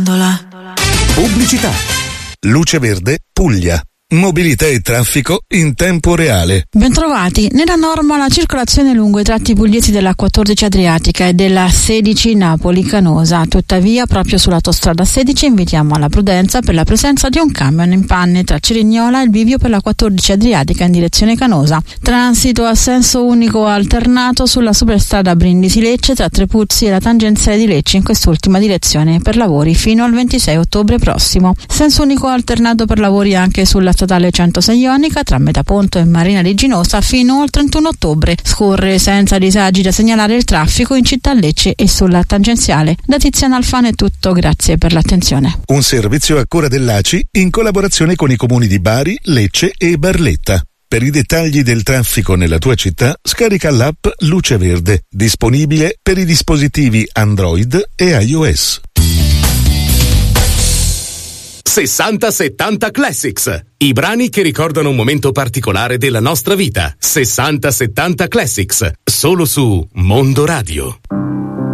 Pubblicità. Luce Verde, Puglia. Mobilità e traffico in tempo reale. Bentrovati. Nella norma la circolazione lungo i tratti pugliesi della 14 Adriatica e della 16 Napoli-Canosa. Tuttavia, proprio sull'autostrada 16 invitiamo alla prudenza per la presenza di un camion in panne tra Cerignola e il bivio per la 14 Adriatica in direzione Canosa. Transito a senso unico alternato sulla superstrada Brindisi-Lecce tra Trepuzzi e la tangenziale di Lecce in quest'ultima direzione per lavori fino al 26 ottobre prossimo. Senso unico alternato per lavori anche sulla statale 106 Ionica tra Metaponto e Marina di Ginosa fino al 31 ottobre. Scorre senza disagi da segnalare il traffico in città Lecce e sulla tangenziale. Da Tiziana Alfano è tutto, grazie per l'attenzione. Un servizio a cura dell'ACI in collaborazione con i comuni di Bari, Lecce e Barletta. Per i dettagli del traffico nella tua città, scarica l'app Luce Verde, disponibile per i dispositivi Android e iOS. 60-70 Classics, i brani che ricordano un momento particolare della nostra vita. 60-70 Classics, solo su Mondo Radio.